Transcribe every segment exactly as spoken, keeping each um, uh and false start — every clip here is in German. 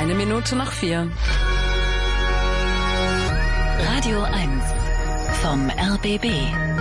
Eine Minute nach vier. Radio eins vom R B B.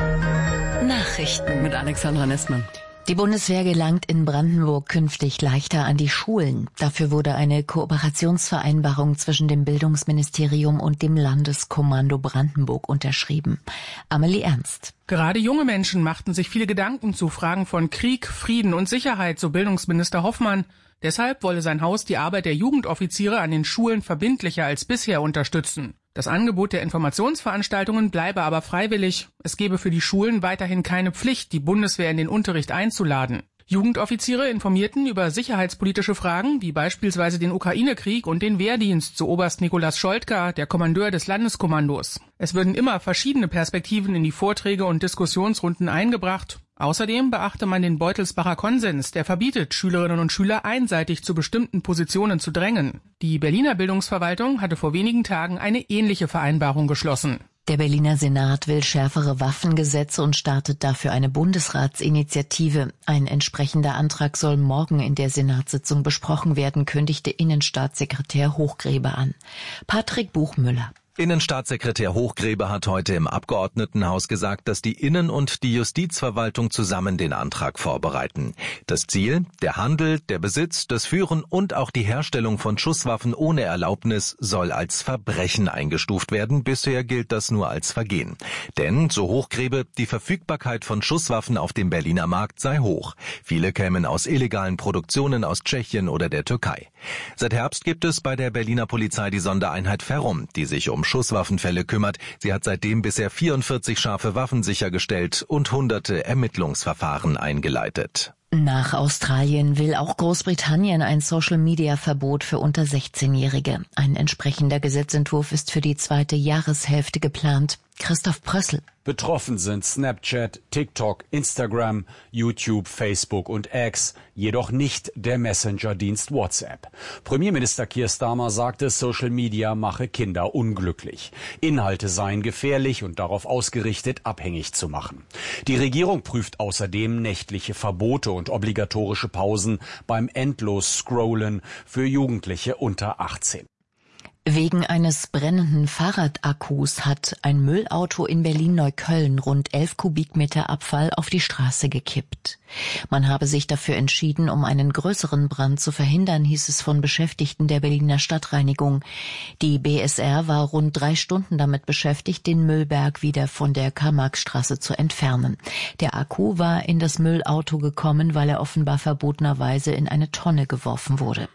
Nachrichten mit Alexandra Nestmann. Die Bundeswehr gelangt in Brandenburg künftig leichter an die Schulen. Dafür wurde eine Kooperationsvereinbarung zwischen dem Bildungsministerium und dem Landeskommando Brandenburg unterschrieben. Amelie Ernst. Gerade junge Menschen machten sich viele Gedanken zu Fragen von Krieg, Frieden und Sicherheit, so Bildungsminister Hoffmann. Deshalb wolle sein Haus die Arbeit der Jugendoffiziere an den Schulen verbindlicher als bisher unterstützen. Das Angebot der Informationsveranstaltungen bleibe aber freiwillig. Es gebe für die Schulen weiterhin keine Pflicht, die Bundeswehr in den Unterricht einzuladen. Jugendoffiziere informierten über sicherheitspolitische Fragen, wie beispielsweise den Ukraine-Krieg und den Wehrdienst, so Oberst Nikolaus Scholtka, der Kommandeur des Landeskommandos. Es würden immer verschiedene Perspektiven in die Vorträge und Diskussionsrunden eingebracht. Außerdem beachte man den Beutelsbacher Konsens, der verbietet, Schülerinnen und Schüler einseitig zu bestimmten Positionen zu drängen. Die Berliner Bildungsverwaltung hatte vor wenigen Tagen eine ähnliche Vereinbarung geschlossen. Der Berliner Senat will schärfere Waffengesetze und startet dafür eine Bundesratsinitiative. Ein entsprechender Antrag soll morgen in der Senatssitzung besprochen werden, kündigte Innenstaatssekretär Hochgräbe an. Patrick Buchmüller. Innenstaatssekretär Hochgräbe hat heute im Abgeordnetenhaus gesagt, dass die Innen- und die Justizverwaltung zusammen den Antrag vorbereiten. Das Ziel: der Handel, der Besitz, das Führen und auch die Herstellung von Schusswaffen ohne Erlaubnis soll als Verbrechen eingestuft werden. Bisher gilt das nur als Vergehen. Denn, so Hochgräbe, die Verfügbarkeit von Schusswaffen auf dem Berliner Markt sei hoch. Viele kämen aus illegalen Produktionen aus Tschechien oder der Türkei. Seit Herbst gibt es bei der Berliner Polizei die Sondereinheit Ferrum, die sich um Schusswaffenfälle kümmert. Sie hat seitdem bisher vierundvierzig scharfe Waffen sichergestellt und hunderte Ermittlungsverfahren eingeleitet. Nach Australien will auch Großbritannien ein Social-Media-Verbot für unter sechzehnjährige. Ein entsprechender Gesetzentwurf ist für die zweite Jahreshälfte geplant. Christoph Prössl. Betroffen sind Snapchat, TikTok, Instagram, YouTube, Facebook und X, jedoch nicht der Messenger-Dienst WhatsApp. Premierminister Keir Starmer sagte, Social Media mache Kinder unglücklich. Inhalte seien gefährlich und darauf ausgerichtet, abhängig zu machen. Die Regierung prüft außerdem nächtliche Verbote und obligatorische Pausen beim Endlos-Scrollen für Jugendliche unter achtzehn. Wegen eines brennenden Fahrradakkus hat ein Müllauto in Berlin-Neukölln rund elf Kubikmeter Abfall auf die Straße gekippt. Man habe sich dafür entschieden, um einen größeren Brand zu verhindern, hieß es von Beschäftigten der Berliner Stadtreinigung. Die B S R war rund drei Stunden damit beschäftigt, den Müllberg wieder von der Karl-Marx-Straße zu entfernen. Der Akku war in das Müllauto gekommen, weil er offenbar verbotenerweise in eine Tonne geworfen wurde.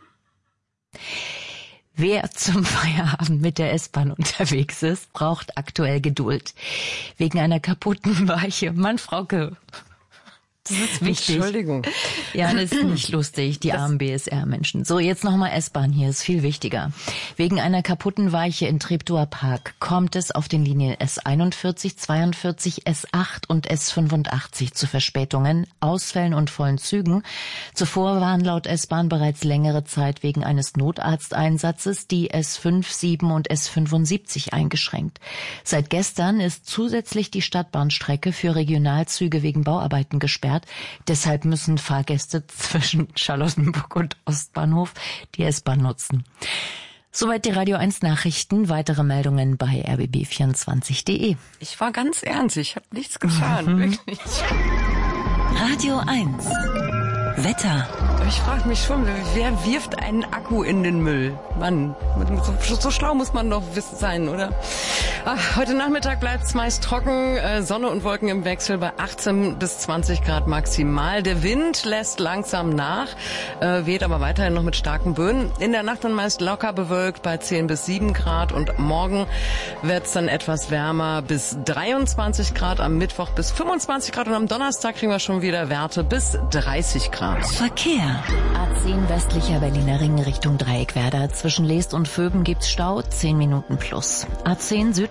Wer zum Feierabend mit der S-Bahn unterwegs ist, braucht aktuell Geduld. Wegen einer kaputten Weiche. Mann, Frauke, das ist wichtig. Entschuldigung. Ja, das ist nicht lustig, die das armen B S R-Menschen. So, jetzt nochmal S-Bahn hier, ist viel wichtiger. Wegen einer kaputten Weiche in Treptower Park kommt es auf den Linien S einundvierzig, zweiundvierzig, S acht und S fünfundachtzig zu Verspätungen, Ausfällen und vollen Zügen. Zuvor waren laut S-Bahn bereits längere Zeit wegen eines Notarzteinsatzes die S fünf, sieben und S fünfundsiebzig eingeschränkt. Seit gestern ist zusätzlich die Stadtbahnstrecke für Regionalzüge wegen Bauarbeiten gesperrt. Deshalb müssen Fahrgäste zwischen Charlottenburg und Ostbahnhof die S-Bahn nutzen. Soweit die Radio eins Nachrichten. Weitere Meldungen bei r b b vierundzwanzig punkt d e. Ich war ganz ernst, ich habe nichts getan, mhm. wirklich. Radio eins Wetter. Ich frage mich schon, wer wirft einen Akku in den Müll? Mann, so, so schlau muss man doch wissen sein, oder? Ach, heute Nachmittag bleibt es meist trocken, äh, Sonne und Wolken im Wechsel bei achtzehn bis zwanzig Grad maximal. Der Wind lässt langsam nach, äh, weht aber weiterhin noch mit starken Böen. In der Nacht dann meist locker bewölkt bei zehn bis sieben Grad und morgen wird es dann etwas wärmer bis dreiundzwanzig Grad, am Mittwoch bis fünfundzwanzig Grad und am Donnerstag kriegen wir schon wieder Werte bis dreißig Grad. Verkehr. A zehn westlicher Berliner Ring Richtung Dreieckwerder. Zwischen Leest und Vöben gibt's Stau, zehn Minuten plus. A zehn südlich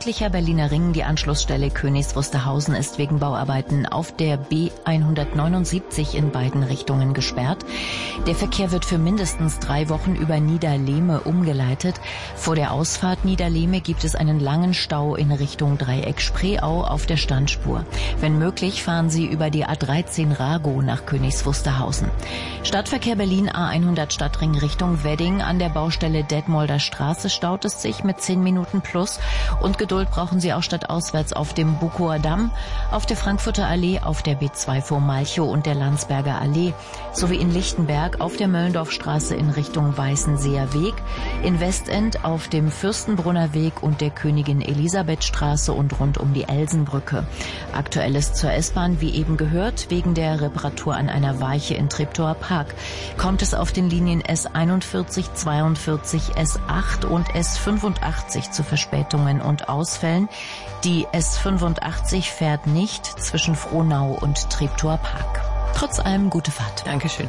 südlicher Berliner Ring, die Anschlussstelle Königs Wusterhausen, ist wegen Bauarbeiten auf der B hundertneunundsiebzig in beiden Richtungen gesperrt. Der Verkehr wird für mindestens drei Wochen über Niederlehme umgeleitet. Vor der Ausfahrt Niederlehme gibt es einen langen Stau in Richtung Dreieck Spreeau auf der Standspur. Wenn möglich, fahren Sie über die A dreizehn Rago nach Königs Wusterhausen. Stadtverkehr Berlin A hundert Stadtring Richtung Wedding. An der Baustelle Detmolder Straße staut es sich mit zehn Minuten plus. Und Geduld brauchen Sie auch stadtauswärts auf dem Bukower Damm, auf der Frankfurter Allee, auf der B zwei vor Malchow und der Landsberger Allee, sowie in Lichtenberg auf der Möllendorfstraße in Richtung Weißenseer Weg, in Westend auf dem Fürstenbrunner Weg und der Königin Elisabeth Straße und rund um die Elsenbrücke. Aktuelles zur S-Bahn, wie eben gehört, wegen der Reparatur an einer Weiche in Treptower Park kommt es auf den Linien S einundvierzig, zweiundvierzig, S acht und S fünfundachtzig zu Verspätungen und Ausfällen. Die S fünfundachtzig fährt nicht zwischen Frohnau und Treptower Park. Trotz allem gute Fahrt. Dankeschön.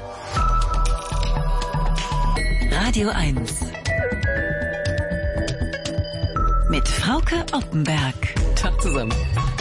Radio eins. Mit Frauke Oppenberg. Tag zusammen.